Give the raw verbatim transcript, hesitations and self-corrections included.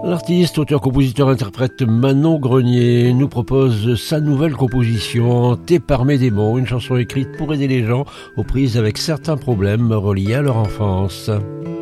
L'artiste, auteur, compositeur, interprète Manon Grenier nous propose sa nouvelle composition T'es parmi des mots, une chanson écrite pour aider les gens aux prises avec certains problèmes reliés à leur enfance.